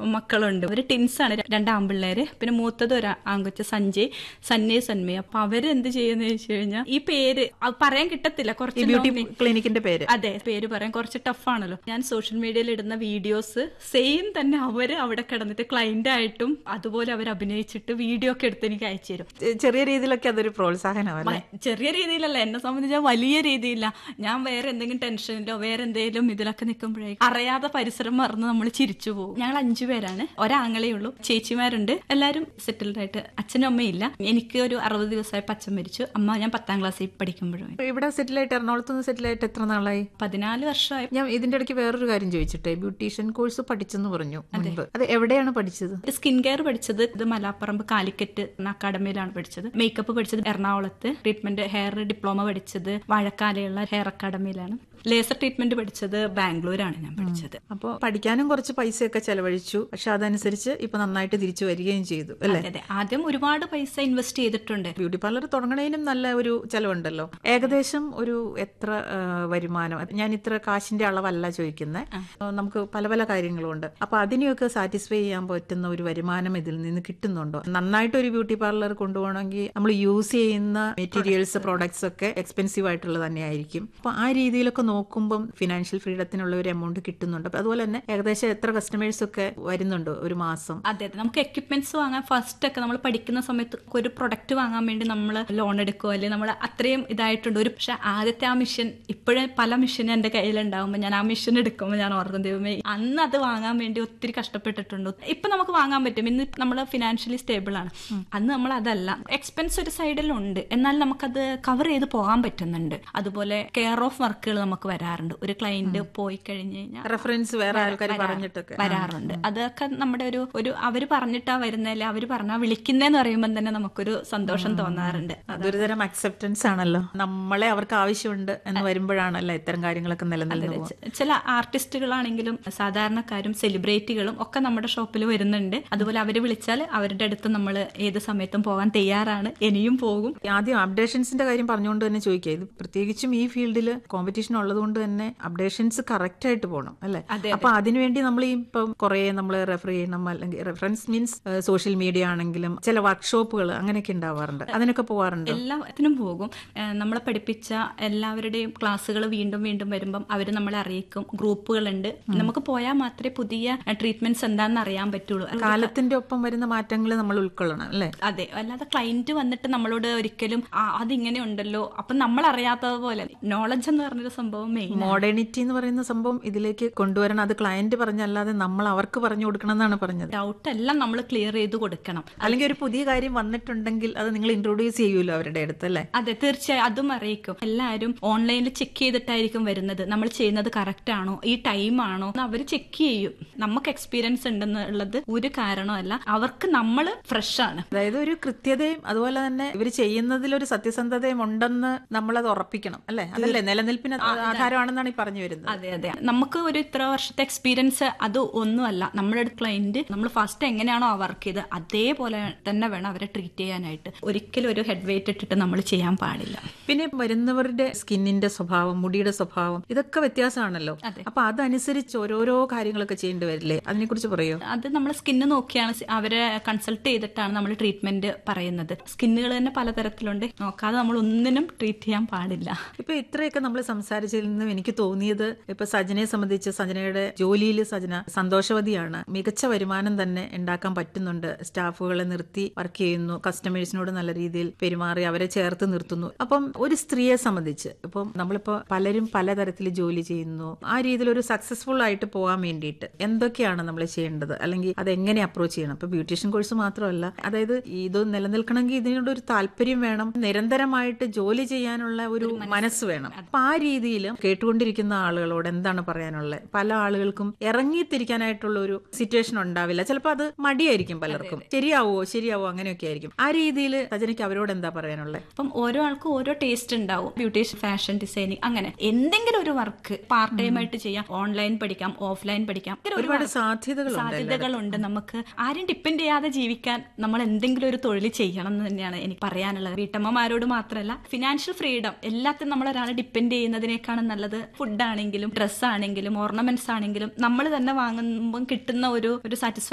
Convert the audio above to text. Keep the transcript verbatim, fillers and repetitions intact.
മക്കളുണ്ട്. ഒരു ടിൻസ് ആണ്, രണ്ട് ആൺപിള്ളേര്. പിന്നെ മൂത്തത് ഒരു ആൺകൊച്ച് സഞ്ജയ്, സന്യേ സന്മയ. അപ്പൊ അവര് എന്ത് ചെയ്യുന്ന വെച്ച് കഴിഞ്ഞാൽ ഈ പേര് പറയാൻ കിട്ടത്തില്ല, കുറച്ച് ബ്യൂട്ടി ക്ലിനിക്കിന്റെ പേര്. അതെ, പേര് പറയാൻ കുറച്ച് ടഫാണല്ലോ. ഞാൻ സോഷ്യൽ മീഡിയയിൽ ഇടുന്ന വീഡിയോസ് സെയിം തന്നെ അവര് അവിടെ കിടന്നിട്ട് ക്ലൈന്റ് ആയിട്ടും അതുപോലെ അവർ അഭിനയിച്ചിട്ട് വീഡിയോ ഒക്കെ എടുത്ത് എനിക്ക് അയച്ചു തരും. ചെറിയ രീതിയിലൊക്കെ അതൊരു പ്രോത്സാഹനമല്ലേ? ചെറിയ രീതിയിലല്ല, എന്നെ സംബന്ധിച്ചാൽ വലിയ രീതിയില്ല. ഞാൻ വേറെ എന്തെങ്കിലും ടെൻഷനിലോ വേറെ എന്തെങ്കിലും ഇതിലൊക്കെ നിൽക്കുമ്പോഴേക്കും അറിയാതെ പരിസരം മറന്ന് നമ്മൾ ചിരിച്ചു പോകും. ഞങ്ങൾ അഞ്ചു പേരാണ്, ഒരാങ്ങളേ ഉള്ളൂ, ചേച്ചിമാരുണ്ട്, എല്ലാവരും സെറ്റിൽഡ് ആയിട്ട്. അച്ഛനും അമ്മയില്ല. എനിക്ക് ഒരു അറുപത് ദിവസമായപ്പോൾ അച്ഛൻ മരിച്ചു. അമ്മ ഞാൻ പത്താം ക്ലാസ്സിൽ പഠിക്കുമ്പോഴും. ഇവിടെ സെറ്റിലായിട്ട്, എറണാകുളത്ത് സെറ്റിലായിട്ട് എത്ര നാളായി? പതിനാല് വർഷമായി. ഞാൻ ഇതിന്റെ ഇടയ്ക്ക് വേറൊരു കാര്യം ചോദിച്ചിട്ടെ, ബ്യൂട്ടീഷ്യൻ കോഴ്സ് പഠിച്ചെന്ന് പറഞ്ഞു മുൻപ്. അത് എവിടെയാണ് പഠിച്ചത്? സ്കിൻ കെയർ പഠിച്ചത് ഇത് മലാപ്പറമ്പ് കാലിക്കറ്റ് അക്കാഡമിയിലാണ് പഠിച്ചത്. മേക്കപ്പ് പഠിച്ചത് എറണാകുളത്ത്. ട്രീറ്റ്മെന്റ് ഹെയർ ഡിപ്ലോമ പഠിച്ചത് വാഴക്കാലയുള്ള ഹെയർ അക്കാഡമിയിലാണ്. ലേസർ ട്രീറ്റ്മെന്റ് പഠിച്ചത് ബാംഗ്ലൂരാണ് ഞാൻ പഠിച്ചത്. അപ്പോൾ പഠിക്കാനും കുറച്ച് പൈസയൊക്കെ ചെലവഴിച്ചു, പക്ഷെ അതനുസരിച്ച് ഇപ്പൊ നന്നായിട്ട് തിരിച്ചു വരികയും ചെയ്തു അല്ലേ? അതെ, ആദ്യം ഒരുപാട് പൈസ ഇൻവെസ്റ്റ് ചെയ്തിട്ടുണ്ട്. ബ്യൂട്ടി പാർലർ തുടങ്ങണേനും നല്ല ഒരു ചെലവുണ്ടല്ലോ. ഏകദേശം ഒരു എത്ര വരുമാനം? ഞാൻ ഇത്ര കാശിന്റെ അളവല്ല ചോദിക്കുന്നത്, നമുക്ക് പല പല കാര്യങ്ങളുണ്ട്. അപ്പൊ അതിനെയൊക്കെ സാറ്റിസ്ഫൈ ചെയ്യാൻ പറ്റുന്ന ഒരു വരുമാനം ഇതിൽ നിന്ന് കിട്ടുന്നുണ്ടോ? നന്നായിട്ട് ഒരു ബ്യൂട്ടി പാർലർ കൊണ്ടുപോകണമെങ്കിൽ നമ്മൾ യൂസ് ചെയ്യുന്ന മെറ്റീരിയൽസ്, പ്രോഡക്ട്സ് ഒക്കെ എക്സ്പെൻസീവ് ആയിട്ടുള്ളത് തന്നെയായിരിക്കും. അപ്പൊ ആ രീതിയിലൊക്കെ നോക്കുമ്പോൾ ഫിനാൻഷ്യൽ ഫ്രീഡത്തിനുള്ള ഒരു എമൗണ്ട് കിട്ടുന്നുണ്ട്. അപ്പൊ അതുപോലെ തന്നെ ഏകദേശം എത്ര കസ്റ്റമേഴ്സ് ഒക്കെ വരുന്നുണ്ടോ ഒരു മാസം? അതെ, നമുക്ക് എക്യുപ്മെന്റ്സ് വാങ്ങാൻ ഫസ്റ്റ് ഒക്കെ നമ്മൾ പഠിക്കുന്ന സമയത്ത് ഒരു പ്രൊഡക്റ്റ് വാങ്ങാൻ വേണ്ടി നമ്മൾ ലോൺ എടുക്കുക, അല്ലെങ്കിൽ നമ്മൾ അത്രയും ഇതായിട്ടുണ്ട്. ഒരു പക്ഷെ ആദ്യത്തെ ആ മിഷൻ, ഇപ്പോഴും പല മിഷനും എന്റെ കയ്യിലുണ്ടാകുമ്പോൾ ഞാൻ ആ മിഷൻ എടുക്കുമ്പോൾ ഞാൻ ഓർക്കും, ദൈവമേ അന്ന് അത് വാങ്ങാൻ വേണ്ടി ഒത്തിരി കഷ്ടപ്പെട്ടിട്ടുണ്ട്. ഇപ്പൊ നമുക്ക് വാങ്ങാൻ പറ്റും, ഇന്ന് നമ്മൾ ഫിനാൻഷ്യലി സ്റ്റേബിൾ ആണ്. അന്ന് നമ്മൾ അതല്ല. എക്സ്പെൻസ് ഒരു സൈഡിലുണ്ട്, എന്നാൽ നമുക്കത് കവർ ചെയ്ത് പോകാൻ പറ്റുന്നുണ്ട്. അതുപോലെ കെയർ ഓഫ് വർക്കുകൾ നമുക്ക് വരാറുണ്ട്. ഒരു ക്ലയന്റ് പോയി കഴിഞ്ഞ് കഴിഞ്ഞാൽ റെഫറൻസ് വേറെ ആൾക്കാർ പറഞ്ഞിട്ടൊക്കെ വരാറുണ്ട്. അതൊക്കെ നമ്മുടെ ഒരു ഒരു അവര് പറഞ്ഞിട്ടാ വരുന്നല്ലേ, അവര് പറഞ്ഞാ വിളിക്കുന്നേന്ന് പറയുമ്പോൾ തന്നെ നമുക്കൊരു സന്തോഷം തോന്നാറുണ്ട്. അതൊരു തരം അക്സെപ്റ്റൻസ് ആണല്ലോ. നമ്മളെ അവർക്ക് ആവശ്യമുണ്ട് എന്ന് വരുമ്പോഴാണല്ലോ ഇത്തരം കാര്യങ്ങളൊക്കെ നിലനിൽക്കുന്നത്. ചില ആർട്ടിസ്റ്റുകളാണെങ്കിലും സാധാരണക്കാരും സെലിബ്രിറ്റികളും ഒക്കെ നമ്മുടെ ഷോപ്പിൽ വരുന്നുണ്ട്. അതുപോലെ അവര് വിളിച്ചാൽ അവരുടെ അടുത്ത് നമ്മൾ ഏത് സമയത്തും പോകാൻ തയ്യാറാണ്, ഇനിയും പോകും. ആദ്യം അപ്ഡേഷൻസിന്റെ കാര്യം പറഞ്ഞുകൊണ്ട് തന്നെ ചോദിക്കുക, ഇത് പ്രത്യേകിച്ചും ഈ ഫീൽഡിൽ കോമ്പറ്റീഷൻ ഉള്ളത് കൊണ്ട് തന്നെ അപ്ഡേഷൻസ് കറക്റ്റ് ആയിട്ട് പോകണം അല്ലെ? അപ്പൊ അതിനുവേണ്ടി നമ്മൾ ഈ ഇപ്പം കുറെ നമ്മൾ റെഫർ ചെയ്യണം, അല്ലെങ്കിൽ റെഫറൻസ് മീൻസ് സോഷ്യൽ മീഡിയ ആണെങ്കിലും ചില വർക്ക്ഷോപ്പുകൾ അങ്ങനെയൊക്കെ ഉണ്ടാവാറുണ്ട്, അതിനൊക്കെ പോവാറുണ്ട്. എല്ലാത്തിനും പോകും. നമ്മളെ പഠിപ്പിച്ച എല്ലാവരുടെയും ക്ലാസ്സുകൾ വീണ്ടും വീണ്ടും വരുമ്പം അവർ നമ്മളെ അറിയിക്കും. ഗ്രൂപ്പുകളുണ്ട്, നമുക്ക് പോയാൽ മാത്രമേ പുതിയ ട്രീറ്റ്മെന്റ്സ് എന്താണെന്ന് അറിയാൻ പറ്റുള്ളൂ. കാലത്തിന്റെ ഒപ്പം വരുന്ന മാറ്റങ്ങൾ നമ്മൾ ഉൾക്കൊള്ളണം അല്ലെ? അതെ, അല്ലാതെ ക്ലയന്റ് വന്നിട്ട് നമ്മളോട് ഒരിക്കലും അതിങ്ങനെ ഉണ്ടല്ലോ, അപ്പൊ നമ്മൾ അറിയാത്തതുപോലെ നോളജ് എന്ന് പറഞ്ഞൊരു സംഭവം മെയിൻ. മോഡേണിറ്റി എന്ന് പറയുന്ന സംഭവം ഇതിലേക്ക് കൊണ്ടുവരണം. അത് ക്ലയന്റ് പറഞ്ഞല്ലാതെ നമ്മൾ അവർക്ക് പറഞ്ഞു കൊടുക്കണം എന്നാണ് പറഞ്ഞത്. ഡൗട്ട് എല്ലാം നമ്മൾ ക്ലിയർ ചെയ്ത് കൊടുക്കണം. അല്ലെങ്കിൽ ഒരു പുതിയ കാര്യം വന്നിട്ടുണ്ടെങ്കിൽ അത് നിങ്ങൾ ഇൻട്രൊഡ്യൂസ് ചെയ്യുമല്ലോ അവരുടെ അടുത്ത് അല്ലേ? അതെ, തീർച്ചയായും അതും അറിയിക്കും. എല്ലാവരും ഓൺലൈനിൽ ചെക്ക് ചെയ്തിട്ടായിരിക്കും വരുന്നത്. നമ്മൾ ചെയ്യുന്നത് കറക്റ്റ് ആണോ, ഈ ടൈം ആണോ അവർ ചെക്ക് ചെയ്യും. നമുക്ക് എക്സ്പീരിയൻസ് ഉണ്ടെന്നുള്ളത് ഒരു കാരണമല്ല, അവർക്ക് നമ്മൾ ഫ്രഷ് ആണ്. അതായത് ഒരു കൃത്യതയും അതുപോലെ തന്നെ ഇവർ ചെയ്യുന്നതിൽ ഒരു സത്യസന്ധതയും ഉണ്ടെന്ന് നമ്മളത് ഉറപ്പിക്കണം അല്ലെ? അതല്ലേ നിലനിൽപ്പിന് ആധാരമാണെന്നാണ് ഈ പറഞ്ഞു വരുന്നത്. അതെ അതെ, നമുക്ക് ഒരു ഇത്ര വർഷത്തെ എക്സ്പീരിയൻസ് അത് ഒന്നുമല്ല. നമ്മുടെ ക്ലയന്റ് നമ്മൾ ഫസ്റ്റ് എങ്ങനെയാണോ വർക്ക് ചെയ്ത് അതേപോലെ തന്നെ വേണം അവരെ ട്രീറ്റ് ചെയ്യാനായിട്ട്. ഒരിക്കലും ഒരു ഹെഡ് വെയിറ്റ് ഇട്ടിട്ട് നമ്മൾ ചെയ്യാൻ പാടില്ല. പിന്നെ വരുന്നവരുടെ സ്കിന്നിന്റെ സ്വഭാവം, മുടിയുടെ സ്വഭാവം ഇതൊക്കെ വ്യത്യാസമാണല്ലോ. അപ്പൊ അതനുസരിച്ച് ഓരോരോ കാര്യങ്ങളൊക്കെ ചെയ്യേണ്ടി വരില്ലേ? അതിനെ കുറിച്ച് പറയോ? അത് നമ്മൾ സ്കിന്ന് നോക്കിയാണ് അവരെ കൺസൾട്ട് ചെയ്തിട്ടാണ് നമ്മൾ ട്രീറ്റ്മെന്റ് പറയുന്നത്. സ്കിന്നുകൾ തന്നെ പലതരത്തിലുണ്ട്, നോക്കാതെ നമ്മൾ ഒന്നിനും ട്രീറ്റ് ചെയ്യാൻ പാടില്ല. ഇപ്പൊ ഇത്രയൊക്കെ നമ്മൾ സംസാരിച്ചതിൽ നിന്നും എനിക്ക് തോന്നിയത്, ഇപ്പൊ സജനയെ സംബന്ധിച്ച് സജനയുടെ ജോലിയിൽ സജന സന്തോഷവതിയാണ്. മികച്ച വരുമാനം തന്നെ ഉണ്ടാക്കാൻ പറ്റുന്നുണ്ട്. സ്റ്റാഫുകളെ നിർത്തി വർക്ക് ചെയ്യുന്നു, കസ്റ്റമേഴ്സിനോട് നല്ല രീതിയിൽ പെരുമാറി അവരെ ചേർത്ത് നിർത്തുന്നു. അപ്പം ഒരു സ്ത്രീയെ സംബന്ധിച്ച് ഇപ്പം നമ്മളിപ്പോ പലരും പലതരത്തിൽ ജോലി ചെയ്യുന്നു. ആ രീതിയിൽ ഒരു സക്സസ്ഫുൾ ആയിട്ട് പോകാൻ വേണ്ടിയിട്ട് എന്തൊക്കെയാണ് നമ്മൾ ചെയ്യേണ്ടത്, അല്ലെങ്കിൽ അതെങ്ങനെ അപ്രോച്ച് ചെയ്യണം? ഇപ്പൊ ബ്യൂട്ടീഷ്യൻ കോഴ്സ് മാത്രമല്ല, അതായത് ഇത് നിലനിൽക്കണമെങ്കിൽ ഇതിനോട് ഒരു താല്പര്യം വേണം, നിരന്തരമായിട്ട് ജോലി ചെയ്യാനുള്ള ഒരു മനസ്സ് വേണം. അപ്പൊ ആ രീതിയിൽ കേട്ടുകൊണ്ടിരിക്കുന്ന ആളുകളോട് എന്താണ് പറയാനുള്ളത്? പല ആളുകൾക്കും ഇറങ്ങിത്തിരിക്കാനായിട്ടുള്ള ഒരു സിറ്റുവേഷൻ ഉണ്ടാവില്ല. ചിലപ്പോൾ അത് മടിയായിരിക്കും പലർക്കും. ശരിയാവോ ശരിയാവോ അങ്ങനെയൊക്കെ ആയിരിക്കും. ആ രീതിയിൽ സജനയ്ക്ക് അവരോട് എന്താ പറയാനുള്ളത്? അപ്പം ഓരോ ആൾക്കും ഓരോ ടേസ്റ്റ് ഉണ്ടാവും. ബ്യൂട്ടീഷ്യൻ, ഫാഷൻ ഡിസൈനിങ്, അങ്ങനെ എന്തെങ്കിലും ഒരു വർക്ക് പാർട്ട് ടൈം ആയിട്ട് ചെയ്യാം. ഓൺലൈൻ പഠിക്കാം, ഓഫ്ലൈൻ പഠിക്കാം. ഒരുപാട് സാധ്യതകൾ സാധ്യതകളുണ്ട്. നമുക്ക് ആരും ഡിപ്പെൻഡ് ചെയ്യാതെ ജീവിക്കാൻ നമ്മൾ എന്തെങ്കിലും ഒരു തൊഴിൽ ചെയ്യണം എന്ന് തന്നെയാണ് എനിക്ക് പറയാനുള്ളത്. വീട്ടമ്മമാരോട് മാത്രമല്ല, ഫിനാൻഷ്യൽ ഫ്രീഡം എല്ലാത്തിനും നമ്മൾ ഒരാളെ ഡിപ്പെൻഡ് ചെയ്യുന്നതിനേക്കാളും നല്ലത് ഫുഡ് ആണെങ്കിലും ഡ്രസ്സ് ആണെങ്കിലും ഓർണമെന്റ്സ് ആണെങ്കിലും നമ്മൾ തന്നെ വാങ്ങുമ്പോൾ കിട്ടുന്ന ഒരു ഒരു സാറ്റിസ്ഫാക്ഷൻ